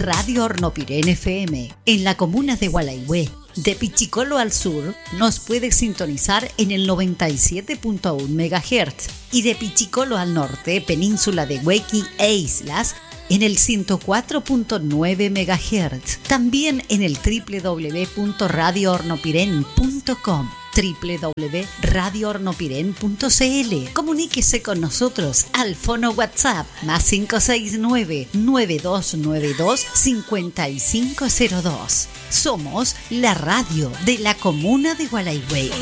Radio Hornopirén FM, en la comuna de Gualeguay. De Pichicolo al sur, nos puedes sintonizar en el 97.1 MHz y de Pichicolo al norte, península de Huequi e islas, en el 104.9 MHz. También en el www.radiohornopiren.com, www.radiohornopiren.cl. Comuníquese con nosotros al fono WhatsApp más 569-9292-5502. Somos la radio de la comuna de Gualeguay.